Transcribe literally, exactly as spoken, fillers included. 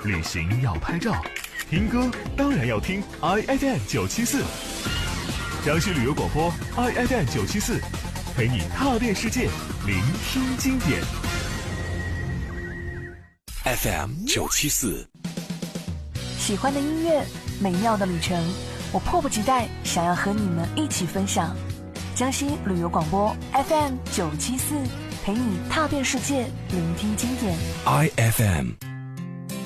旅行要拍照，听歌当然要听 I F M 九七四，江西旅游广播 I F M 九七四，陪你踏遍世界，聆听经典。 F M 九七四， 喜欢的音乐，美妙的旅程，我迫不及待想要和你们一起分享。江西旅游广播 F M 九七四，陪你踏遍世界，聆听经典。 I F M